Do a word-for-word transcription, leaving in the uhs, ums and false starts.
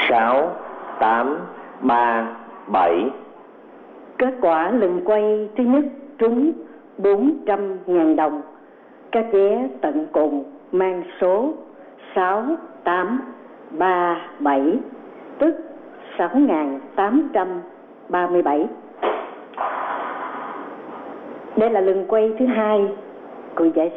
sáu, tám, ba, bảy. Kết quả lần quay thứ nhất trúng bốn trăm ngàn đồng. Các vé tận cùng mang số sáu, tám, ba, bảy, tức sáu nghìn tám trăm ba mươi bảy. Đây là lần quay thứ hai của giải